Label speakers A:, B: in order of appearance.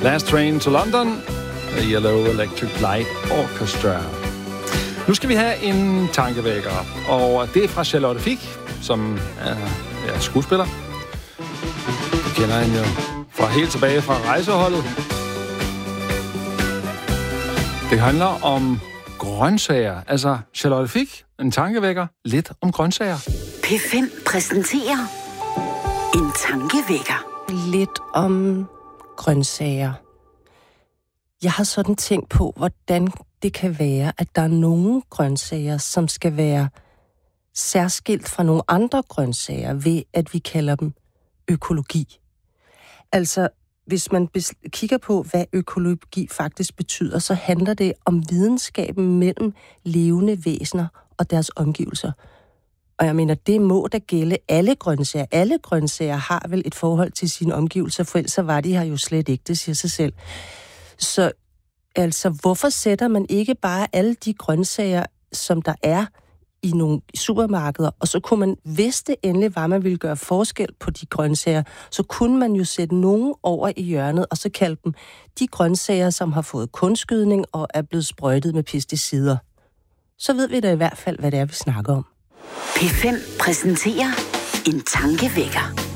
A: Last Train to London, Yellow Electric Light Orchestra. Nu skal vi have en tankevækker, og det er fra Charlotte Fich, som er skuespiller. Det kender han jo fra helt tilbage fra Rejseholdet. Det handler om grøntsager. Altså, Charlotte Fich, en tankevækker, lidt om grøntsager.
B: P5 præsenterer en tankevækker.
C: Lidt om grøntsager. Jeg har sådan tænkt på, hvordan det kan være, at der er nogle grøntsager, som skal være særskilt fra nogle andre grøntsager, ved at vi kalder dem økologi. Altså, hvis man kigger på, hvad økologi faktisk betyder, så handler det om videnskaben mellem levende væsener og deres omgivelser. Og jeg mener, det må da gælde alle grøntsager. Alle grøntsager har vel et forhold til sine omgivelser, for ellers var de her jo slet ikke, det siger sig selv. Så altså, hvorfor sætter man ikke bare alle de grøntsager, som der er i nogle supermarkeder, og så kunne man, hvis det endelig var, man ville gøre forskel på de grøntsager, så kunne man jo sætte nogen over i hjørnet, og så kalde dem de grøntsager, som har fået kunstgødning og er blevet sprøjtet med pesticider. Så ved vi da i hvert fald, hvad det er, vi snakker om.
B: P5 præsenterer en tankevækker.